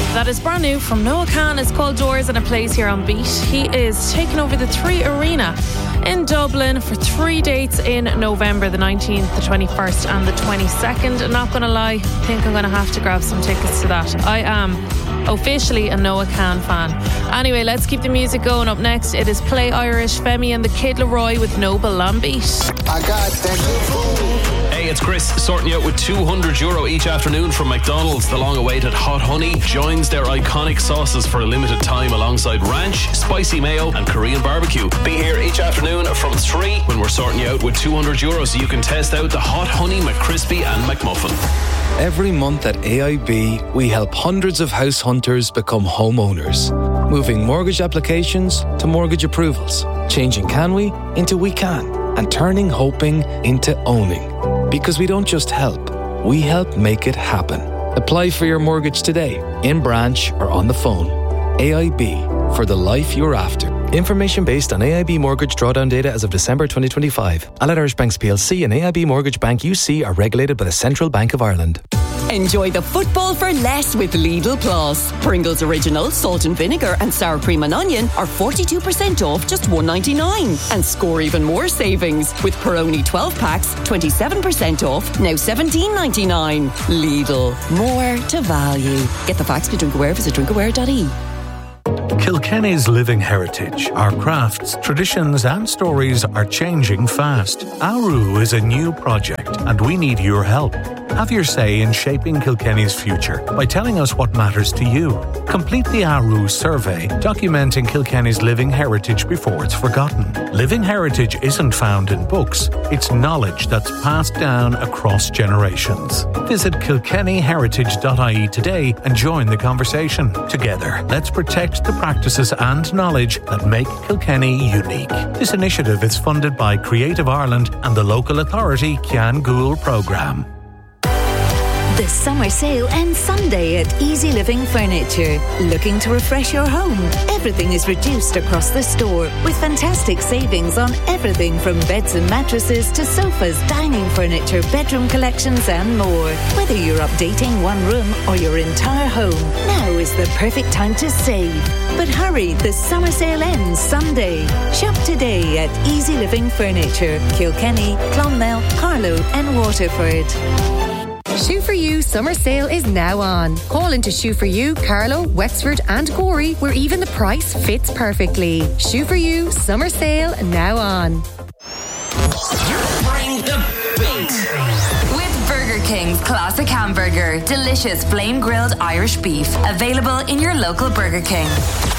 That is brand new from Noah Khan. It's called Doors and it plays here on Beat. He is taking over the 3 Arena in Dublin for 3 dates in November, the 19th, the 21st and the 22nd. And not going to lie, I think I'm going to have to grab some tickets to that. I am officially a Noah Khan fan. Anyway, let's keep the music going. Up next, it is Play Irish, Femi and the Kid Laroi with Noble on Beat. I got that good food. Hey, it's Chris sorting you out with €200 each afternoon from McDonald's. The long-awaited Hot Honey joins their iconic sauces for a limited time alongside ranch, spicy mayo and Korean barbecue. Be here each afternoon from 3 when we're sorting you out with €200 so you can test out the Hot Honey McCrispy and McMuffin. Every month at AIB, we help hundreds of house hunters become homeowners, moving mortgage applications to mortgage approvals, changing can we into we can, and turning hoping into owning. Because we don't just help, we help make it happen. Apply for your mortgage today, in branch or on the phone. AIB, for the life you're after. Information based on AIB mortgage drawdown data as of December 2025. Allied Irish Banks PLC and AIB Mortgage Bank UC are regulated by the Central Bank of Ireland. Enjoy the football for less with Lidl Plus. Pringles Original, salt and vinegar and sour cream and onion are 42% off just $1.99. And score even more savings with Peroni 12 packs, 27% off, now $17.99. Lidl, more to value. Get the facts to Drinkaware, visit drinkaware.ie. Kilkenny's living heritage, our crafts, traditions and stories are changing fast. Aru is a new project and we need your help. Have your say in shaping Kilkenny's future by telling us what matters to you. Complete the Aru survey, documenting Kilkenny's living heritage before it's forgotten. Living heritage isn't found in books, it's knowledge that's passed down across generations. Visit kilkennyheritage.ie today and join the conversation. Together, let's protect the practices and knowledge that make Kilkenny unique. This initiative is funded by Creative Ireland and the local authority Cian Gould programme. The summer sale ends Sunday at Easy Living Furniture. Looking to refresh your home? Everything is reduced across the store with fantastic savings on everything from beds and mattresses to sofas, dining furniture, bedroom collections and more. Whether you're updating one room or your entire home, now is the perfect time to save. But hurry, the summer sale ends Sunday. Shop today at Easy Living Furniture, Kilkenny, Clonmel, Carlow and Waterford. Shoe For You summer sale is now on. Call into Shoe For You, Carlow, Wexford and Gorey, where even the price fits perfectly. Shoe For You summer sale now on. Bring the beat. With Burger King's classic hamburger, delicious flame grilled Irish beef, available in your local Burger King.